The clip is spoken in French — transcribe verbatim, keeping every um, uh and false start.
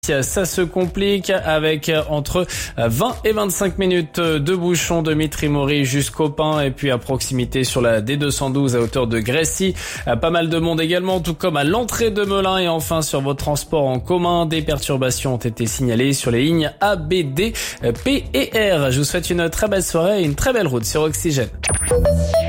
Ça se complique avec entre vingt et vingt-cinq minutes de bouchons de Mitry-Mory jusqu'au Pin et puis à proximité sur la D deux cent douze à hauteur de Grécy. Pas mal de monde également, tout comme à l'entrée de Melun et enfin sur vos transports en commun. Des perturbations ont été signalées sur les lignes A, B, D, P et R. Je vous souhaite une très belle soirée et une très belle route sur Oxygène.